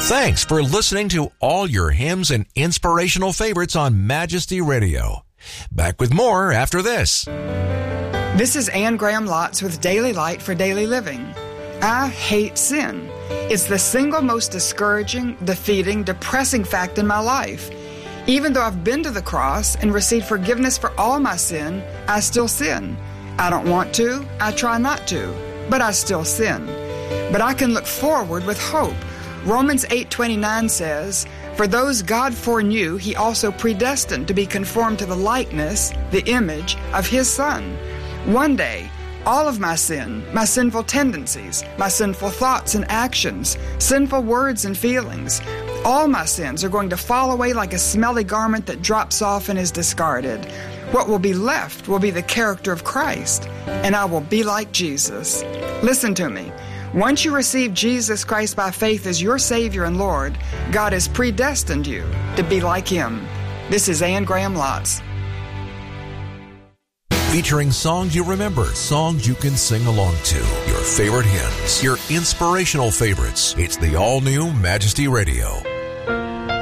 Thanks for listening to all your hymns and inspirational favorites on Majesty Radio. Back with more after this. This is Anne Graham Lotz with Daily Light for Daily Living. I hate sin. It's the single most discouraging, defeating, depressing fact in my life. Even though I've been to the cross and received forgiveness for all my sin, I still sin. I don't want to, I try not to, but I still sin. But I can look forward with hope. Romans 8:29 says, "For those God foreknew, He also predestined to be conformed to the likeness, the image of His Son." One day, all of my sin, my sinful tendencies, my sinful thoughts and actions, sinful words and feelings, all my sins are going to fall away like a smelly garment that drops off and is discarded. What will be left will be the character of Christ, and I will be like Jesus. Listen to me. Once you receive Jesus Christ by faith as your Savior and Lord, God has predestined you to be like Him. This is Anne Graham Lotz. Featuring songs you remember, songs you can sing along to, your favorite hymns, your inspirational favorites. It's the all-new Majesty Radio.